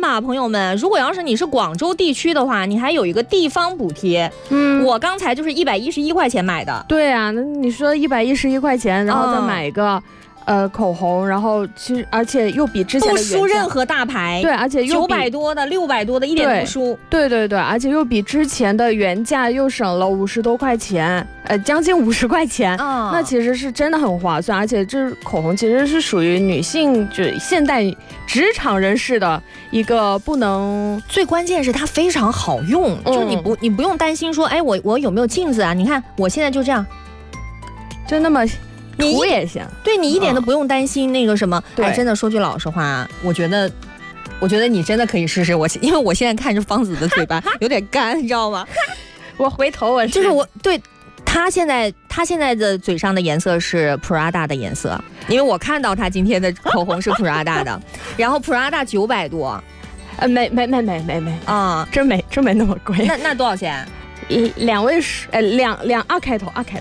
吧，朋友们，如果要是你是广州地区的话，你还有一个地方补贴。我刚才就是111块钱买的。 对啊，那你说111块钱，然后再买一个。口红，然后其实而且又比之前的不输任何大牌， 对，而且又 900多的、600多的，一点不输。 对，而且又比之前的原价又省了50多块钱，将近50块钱，那其实是真的很划算。而且这口红其实是属于女性，就现代职场人士的一个不能， 最关键是它非常好用，就你不用担心说，哎，我有没有镜子啊？你看我现在就这样， 就那么。涂也行， 对你一点都不用担心那个什么。哎，真的说句老实话，我觉得你真的可以试试因为我现在看着方子的嘴巴有点干，你知道吗？ 我回头就是对他现在的嘴上的颜色是 Prada 的颜色，因为我看到他今天的口红是 Prada 的，然后 Prada 900多， 没啊，真没那么贵。 那多少钱 ？2位数，2开头啊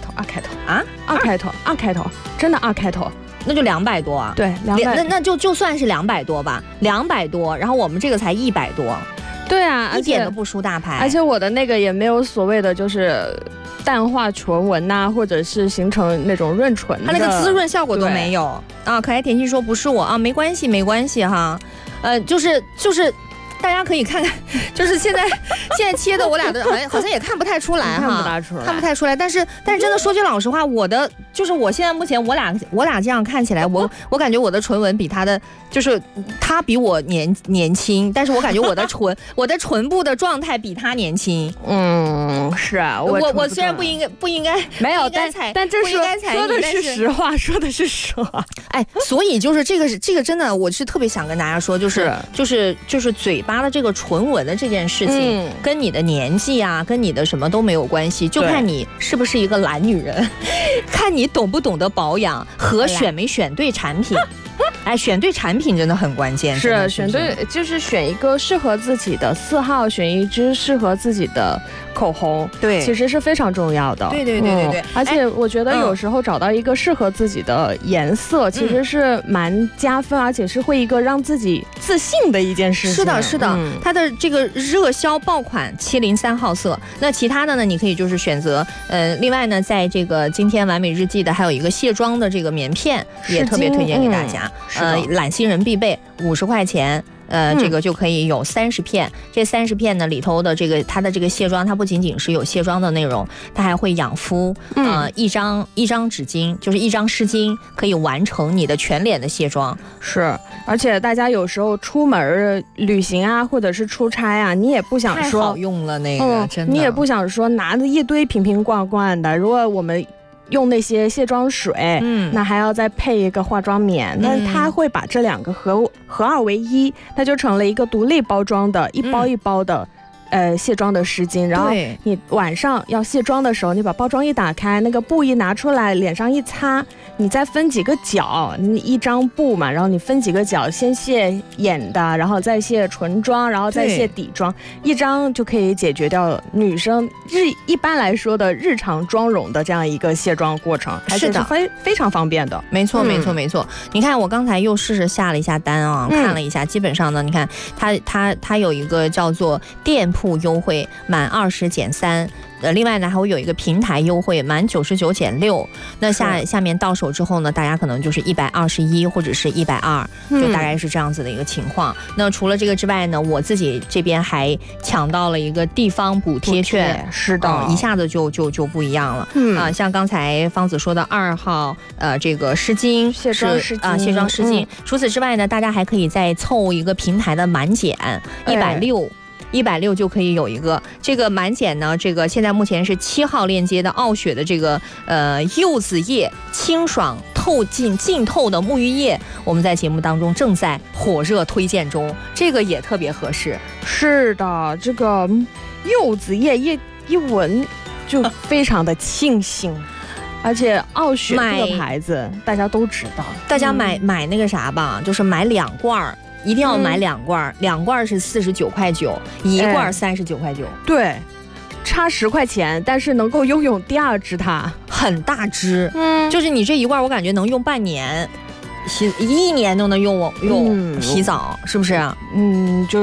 ，2开头，真的2开头， 那就200多啊。 对，200， 那就算是200多吧，200多，然后我们这个才100多。 对啊， 一点都不输大牌。 而且我的那个也没有所谓的就是淡化唇纹呐，或者是形成那种润唇的， 它那个滋润效果都没有啊。可爱甜心说不是我啊，没关系哈，就是大家可以看看，就是现在切的我俩的好像也看不太出来哈，看不太出来。但是真的说句老实话，我现在目前我俩这样看起来，我感觉我的唇纹比他的，就是他比我年轻，但是我感觉我的唇部的状态比他年轻。 是啊， 我虽然不应该没有，但这说的是实话，说的是实话。 哎，所以就是这个真的，我是特别想跟大家说，就是嘴巴的这个唇纹的这件事情，跟你的年纪啊，跟你的什么都没有关系，就看你是不是一个懒女人，看你懂不懂得保养和选没选对产品。哎，选对产品真的很关键， 是选对，就是选一个适合自己的4号，选一支适合自己的口红， 对， 其实是非常重要的。 对， 而且我觉得有时候找到一个适合自己的颜色，其实是蛮加分，而且是会一个让自己自信的一件事情。 是的，它的这个热销爆款703号色，那其他的呢，你可以就是选择，另外呢，在这个今天完美日记的还有一个卸妆的这个棉片，也特别推荐给大家。懒新人必备，50块钱。这个就可以有30片，这30片呢里头的这个它的这个卸妆，它不仅仅是有卸妆的内容，它还会养肤。一张纸巾，就是一张湿巾，可以完成你的全脸的卸妆。 是，而且大家有时候出门旅行啊，或者是出差啊，你也不想说太好用了那个，真的， 你也不想说拿着一堆瓶瓶罐罐的，如果我们用那些卸妆水，那还要再配一个化妆棉，那它会把这2个合二为一，它就成了一个独立包装的一包一包的卸妆的湿巾，然后你晚上要卸妆的时候，你把包装一打开，那个布一拿出来，脸上一擦，你再分几个角，你一张布嘛，然后你分几个角，先卸眼的，然后再卸唇妆，然后再卸底妆，一张就可以解决掉女生一般来说的日常妆容的这样一个卸妆过程， 是的， 非常方便的。 没错。你看我刚才又试着下了一下单啊，看了一下，基本上呢，你看它有一个叫做店铺优惠满20减3。另外呢，还会有一个平台优惠，满99减6。那下面到手之后呢，大家可能就是121或者是120，就大概是这样子的一个情况。那除了这个之外呢，我自己这边还抢到了一个地方补贴券， 是的， 一下子就不一样了。像刚才方子说的2号，这个湿巾， 卸妆湿巾。除此之外呢，大家还可以再凑一个平台的满减，160就可以有一个这个满减呢。这个现在目前是7号链接的傲雪的这个柚子叶清爽浸透的沐浴液，我们在节目当中正在火热推荐中，这个也特别合适。 是的，这个柚子叶一闻就非常的清新。而且傲雪这个牌子大家都知道， 大家买那个啥吧，就是买2罐，一定要买2罐，2罐是49.9块，1罐39.9块。 对，差10块钱，但是能够拥有第2支，它很大支，就是你这1罐我感觉能用半年，1年都能用洗澡，是不是？ 就